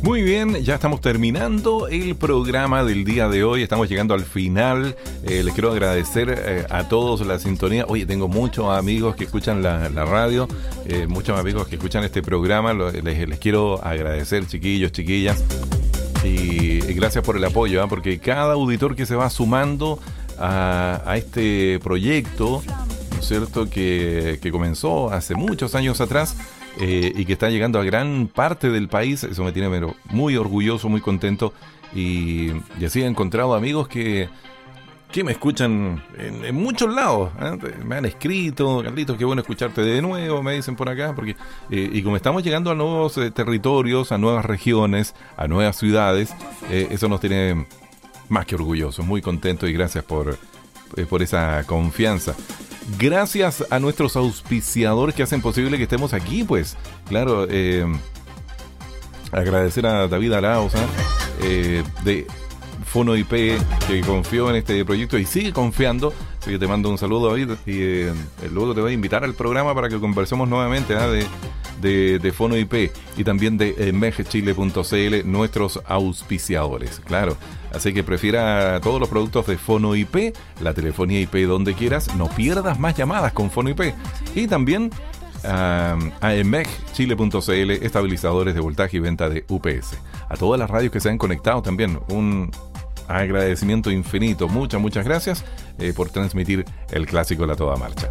Muy bien, ya estamos terminando el programa del día de hoy, estamos llegando al final. Les quiero agradecer a todos la sintonía. Oye, tengo muchos amigos que escuchan la radio, muchos amigos que escuchan este programa. Les quiero agradecer, chiquillos, chiquillas, y gracias por el apoyo, porque cada auditor que se va sumando a este proyecto, ¿no es cierto?, que comenzó hace muchos años atrás, y que está llegando a gran parte del país, eso me tiene muy orgulloso, muy contento, y así he encontrado amigos que me escuchan en muchos lados, ¿eh? Me han escrito: Carlitos, qué bueno escucharte de nuevo, me dicen por acá, porque y como estamos llegando a nuevos territorios, a nuevas regiones, a nuevas ciudades, eso nos tiene más que orgullosos, muy contentos, y gracias por esa confianza. Gracias a nuestros auspiciadores que hacen posible que estemos aquí, pues, claro, agradecer a David Arauz, de Fono IP, que confió en este proyecto y sigue confiando. Así que te mando un saludo, David, y luego te voy a invitar al programa para que conversemos nuevamente de Fono IP, y también de megchile.cl, nuestros auspiciadores, claro. Así que prefiera todos los productos de Fono IP, la telefonía IP donde quieras, no pierdas más llamadas con Fono IP. Y también a megchile.cl, estabilizadores de voltaje y venta de UPS. A todas las radios que se han conectado también, un agradecimiento infinito. Muchas gracias por transmitir el clásico La Toda Marcha.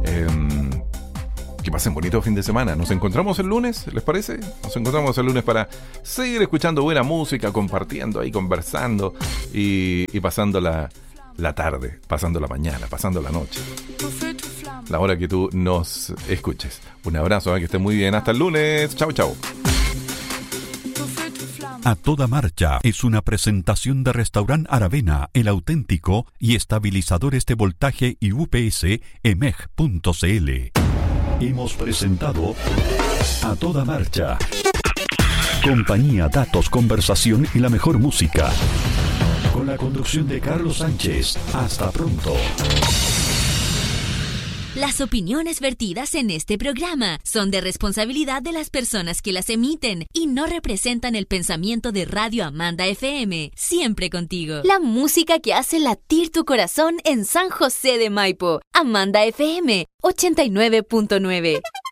Que pasen bonito fin de semana. Nos encontramos el lunes, ¿les parece? Nos encontramos el lunes para seguir escuchando buena música, compartiendo ahí, conversando y pasando la tarde, pasando la mañana, pasando la noche, la hora que tú nos escuches. Un abrazo, que estés muy bien. Hasta el lunes. Chau. A Toda Marcha es una presentación de Restaurant Aravena, El Auténtico, y estabilizadores de voltaje y UPS, emeg.cl. Hemos presentado A Toda Marcha. Compañía, datos, conversación y la mejor música. Con la conducción de Carlos Sánchez. Hasta pronto. Las opiniones vertidas en este programa son de responsabilidad de las personas que las emiten y no representan el pensamiento de Radio Amanda FM, siempre contigo. La música que hace latir tu corazón en San José de Maipo. Amanda FM 89.9.